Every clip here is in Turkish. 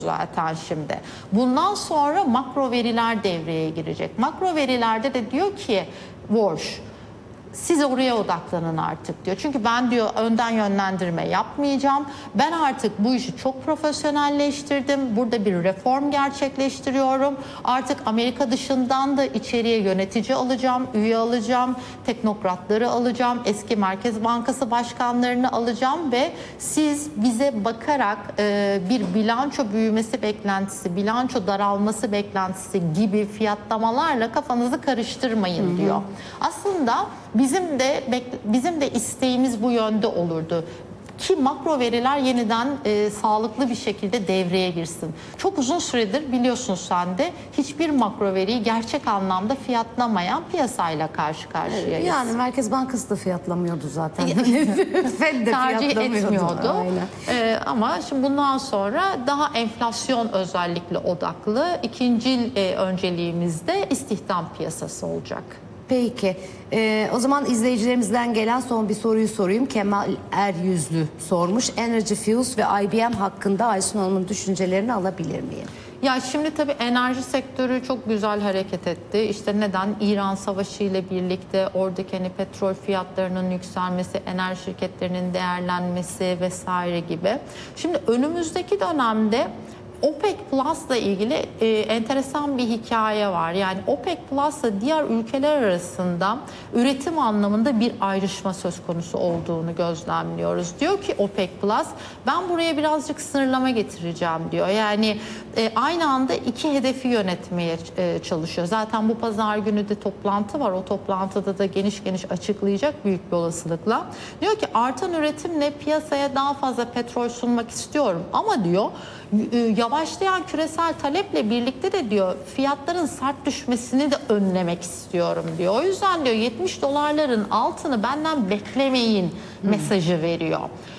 zaten şimdi. Bundan sonra makro veriler devreye girecek. Makro verilerde de diyor ki Walsh, siz oraya odaklanın artık diyor. Çünkü ben diyor önden yönlendirme yapmayacağım. Ben artık bu işi çok profesyonelleştirdim. Burada bir reform gerçekleştiriyorum. Artık Amerika dışından da içeriye yönetici alacağım, üye alacağım, teknokratları alacağım, eski Merkez Bankası başkanlarını alacağım ve siz bize bakarak bir bilanço büyümesi beklentisi, bilanço daralması beklentisi gibi fiyatlamalarla kafanızı karıştırmayın diyor. Aslında bizim de isteğimiz bu yönde olurdu ki makro veriler yeniden sağlıklı bir şekilde devreye girsin. Çok uzun süredir biliyorsunuz sen de hiçbir makro veriyi gerçek anlamda fiyatlamayan piyasayla karşı karşıyayız. Yani Merkez Bankası da fiyatlamıyordu zaten. Fed de tercih etmiyordu. Ama şimdi bundan sonra daha enflasyon özellikle odaklı ikinci önceliğimiz de istihdam piyasası olacak. Peki. O zaman izleyicilerimizden gelen son bir soruyu sorayım. Kemal Eryüzlü sormuş. Energy Fuels ve IBM hakkında Aysun Hanım'ın düşüncelerini alabilir miyim? Ya şimdi tabii enerji sektörü çok güzel hareket etti. İşte neden? İran Savaşı ile birlikte oradaki hani petrol fiyatlarının yükselmesi, enerji şirketlerinin değerlenmesi vesaire gibi. Şimdi önümüzdeki dönemde OPEC Plus'la ilgili enteresan bir hikaye var. Yani OPEC Plus'la diğer ülkeler arasında üretim anlamında bir ayrışma söz konusu olduğunu gözlemliyoruz. Diyor ki OPEC Plus, ben buraya birazcık sınırlama getireceğim diyor. Yani aynı anda iki hedefi yönetmeye çalışıyor. Zaten bu pazar günü de toplantı var. O toplantıda da geniş geniş açıklayacak büyük bir olasılıkla. Diyor ki artan üretimle piyasaya daha fazla petrol sunmak istiyorum. Ama diyor yavaşlayan küresel taleple birlikte de diyor fiyatların sert düşmesini de önlemek istiyorum diyor. O yüzden diyor 70 dolarların altını benden beklemeyin mesajı veriyor.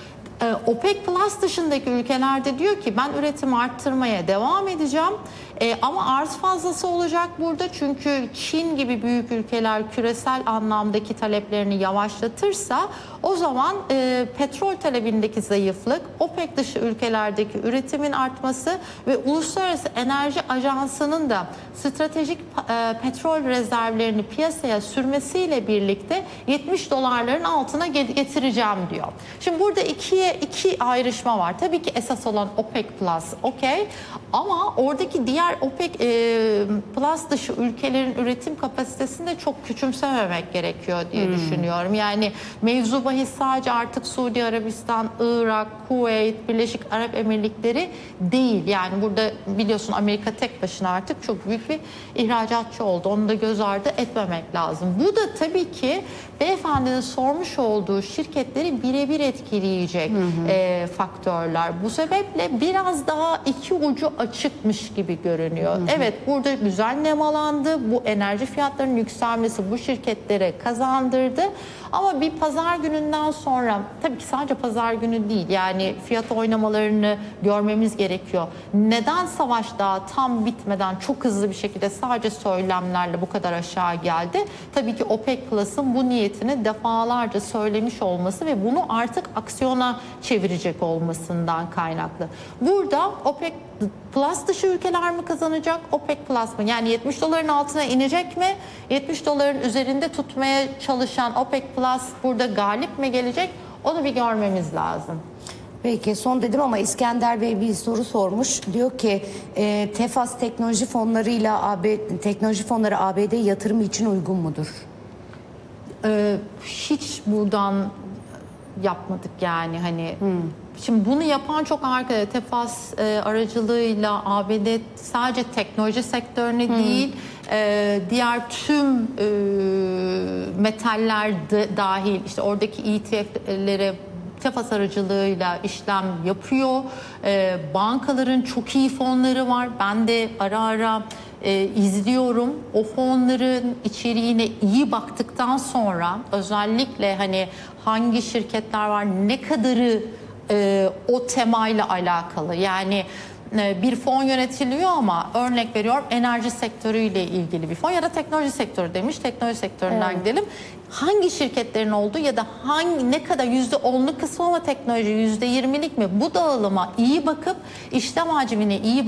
OPEC Plus dışındaki ülkelerde diyor ki ben üretimi arttırmaya devam edeceğim ama arz fazlası olacak burada çünkü Çin gibi büyük ülkeler küresel anlamdaki taleplerini yavaşlatırsa o zaman petrol talebindeki zayıflık, OPEC dışı ülkelerdeki üretimin artması ve Uluslararası Enerji Ajansı'nın da stratejik petrol rezervlerini piyasaya sürmesiyle birlikte 70 dolarların altına getireceğim diyor. Şimdi burada iki ayrışma var. Tabii ki esas olan OPEC Plus, okey. Ama oradaki diğer OPEC Plus dışı ülkelerin üretim kapasitesini de çok küçümsememek gerekiyor diye düşünüyorum. Yani mevzu bahis sadece artık Suudi Arabistan, Irak, Kuveyt, Birleşik Arap Emirlikleri değil. Yani burada biliyorsun Amerika tek başına artık çok büyük bir ihracatçı oldu. Onu da göz ardı etmemek lazım. Bu da tabii ki beyefendinin sormuş olduğu şirketleri birebir etkileyecek faktörler. Bu sebeple biraz daha iki ucu açıkmış gibi görünüyor. Evet, burada güzel nemalandı. Bu enerji fiyatlarının yükselmesi bu şirketlere kazandırdı. Ama bir pazar gününden sonra, tabii ki sadece pazar günü değil, yani fiyat oynamalarını görmemiz gerekiyor. Neden savaş daha tam bitmeden çok hızlı bir şekilde sadece söylemlerle bu kadar aşağı geldi? Tabii ki OPEC Plus'ın bu niyetini defalarca söylemiş olması ve bunu artık aksiyona çevirecek olmasından kaynaklı. Burada OPEC Plus dışı ülkeler mi kazanacak, OPEC Plus mı? Yani 70 doların altına inecek mi? 70 doların üzerinde tutmaya çalışan OPEC Plus burada galip mi gelecek? Onu bir görmemiz lazım. Peki son dedim ama İskender Bey bir soru sormuş. Diyor ki Tefas teknoloji fonlarıyla teknoloji fonları ABD yatırımı için uygun mudur? Hiç buradan yapmadık yani hani. Şimdi bunu yapan çok arkada Tefas aracılığıyla ABD sadece teknoloji sektörüne değil diğer tüm metaller dahil işte oradaki ETF'lere Tefas aracılığıyla işlem yapıyor. Bankaların çok iyi fonları var. Ben de ara ara izliyorum. O fonların içeriğine iyi baktıktan sonra özellikle hani hangi şirketler var, ne kadarı o temayla alakalı. Yani bir fon yönetiliyor ama örnek veriyorum enerji sektörüyle ilgili bir fon ya da teknoloji sektörü demiş. Teknoloji sektöründen gidelim. Hangi şirketlerin olduğu ya da ne kadar %10'luk kısmı mı teknoloji, %20'lik mi? Bu dağılıma iyi bakıp işlem hacmine iyi